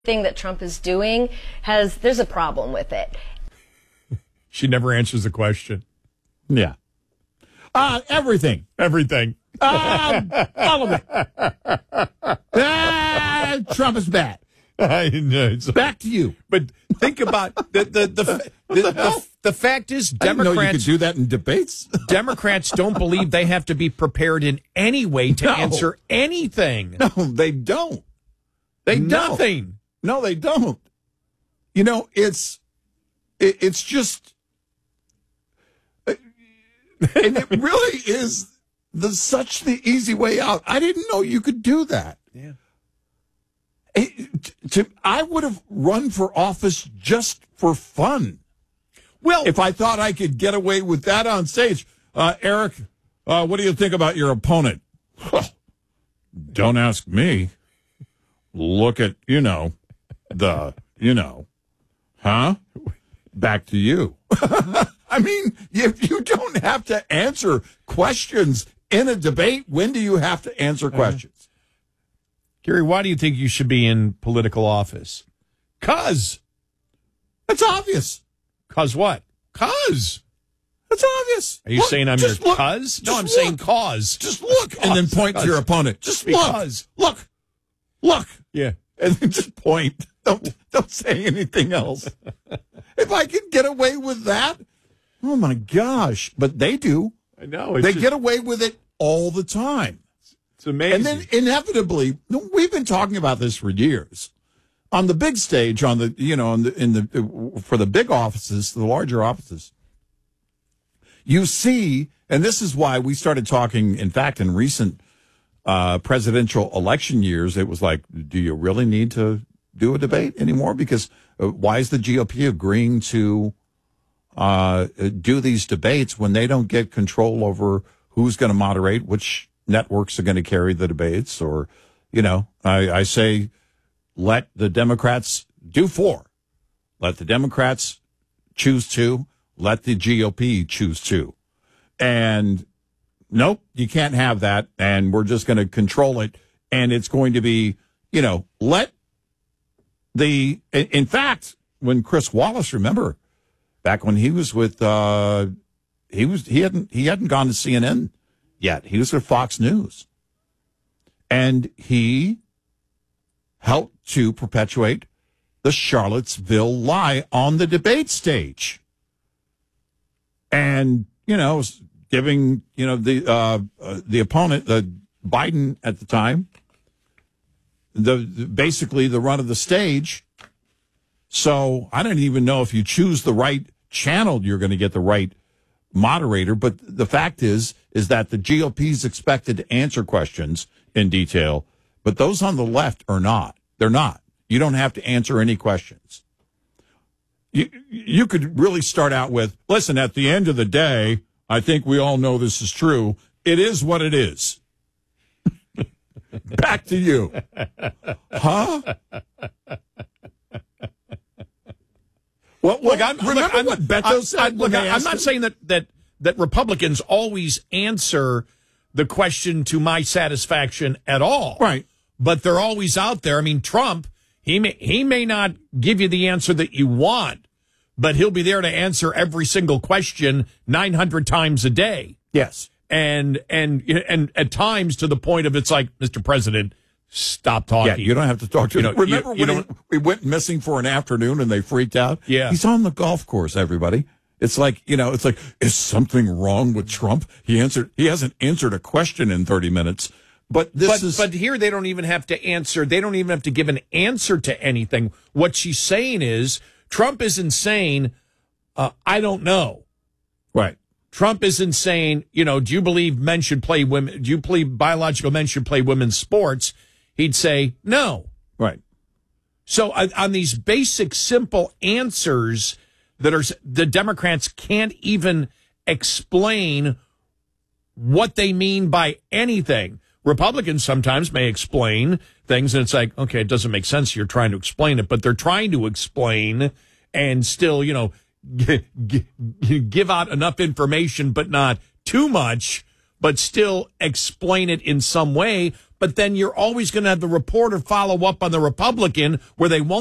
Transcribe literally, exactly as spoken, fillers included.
thing that Trump is doing has, there's a problem with it. She never answers the question. Yeah. Uh, everything. Everything. Um, all of it. Ah, Trump is bad. I know. It's, Back to you. but think about the the the the, the, the, the fact is I didn't know you could Democrats do that in debates. Democrats don't believe they have to be prepared in any way to No. answer anything. No, they don't. They don't. Nothing. No, they don't. You know, it's it, it's just, and it really is the such the easy way out. I didn't know you could do that. Yeah. It, to, I would have run for office just for fun. Well, If I thought I could get away with that on stage. Uh, Eric, uh, what do you think about your opponent? Well, don't ask me. Look at, you know, the, you know, huh? Back to you. I mean, you, you don't have to answer questions in a debate. When do you have to answer questions? Gary, why do you think you should be in political office? Cause. It's obvious. Cause what? Cause. It's obvious. Are you Look, saying I'm your just look. cuz? No, Just I'm saying look. cause. Just look and then point to your opponent. Just Because. look. Look. Look. Yeah. And then just point. Don't don't say anything else. If I can get away with that, oh my gosh! But they do. I know. It's They just- get away with it all the time. It's amazing. And then inevitably, we've been talking about this for years. On the big stage, on the you know, in the, in the for the big offices, the larger offices, you see, and this is why we started talking. In fact, in recent uh, presidential election years, it was like, do you really need to do a debate anymore? Because uh, why is the G O P agreeing to uh, do these debates when they don't get control over who's going to moderate, which networks are going to carry the debates? Or, you know, I, I say, let the Democrats do four. Let the Democrats choose two. Let the G O P choose two. And nope, you can't have that. And we're just going to control it. And it's going to be, you know, let the, in, in fact, when Chris Wallace, remember, back when he was with, uh, he was, he hadn't, he hadn't gone to C N N yet. He was with Fox News. And he helped to perpetuate the Charlottesville lie on the debate stage. And, you know, giving, you know, the, uh, uh, the opponent, the Biden at the time, the, the basically the run of the stage. So I don't even know if you choose the right channel, you're going to get the right moderator. But the fact is, is that the G O P is expected to answer questions in detail, but those on the left are not. They're not. You don't have to answer any questions. You, you could really start out with, listen, at the end of the day, I think we all know this is true. It is what it is. Back to you. Huh? Well, well Look, I'm, remember look, I'm, what Beto I, said I, when look, they I, I'm asked not him? saying that, that, that Republicans always answer the question to my satisfaction at all. Right. But they're always out there. I mean, Trump, he may, he may not give you the answer that you want, but he'll be there to answer every single question nine hundred times a day. Yes. And, and, and at times to the point of it's like, Mister President, stop talking. Yeah, you don't have to talk to You him. know, Remember you- you when he, don't- we went missing for an afternoon and they freaked out? Yeah. He's on the golf course, everybody. It's like, you know, it's like, is something wrong with Trump? He answered, he hasn't answered a question in thirty minutes. But this But, is. but here they don't even have to answer. They don't even have to give an answer to anything. What she's saying is Trump isn't saying, uh, I don't know. Right. Trump isn't saying, you know, do you believe men should play women? Do you believe biological men should play women's sports? He'd say no. Right. So uh, on these basic, simple answers that are the Democrats can't even explain what they mean by anything. Republicans sometimes may explain things, and it's like, okay, it doesn't make sense. You're trying to explain it, but they're trying to explain and still, you know, g- g- give out enough information, but not too much but still explain it in some way. But then you're always going to have the reporter follow up on the Republican where they won't